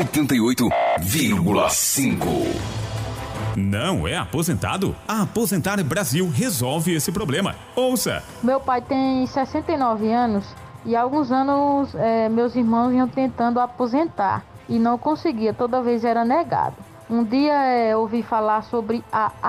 88,5. Não é aposentado? A Aposentar Brasil resolve esse problema. Ouça! Meu pai tem 69 anos e há alguns anos meus irmãos iam tentando aposentar e não conseguia, toda vez era negado. Um dia ouvi falar sobre a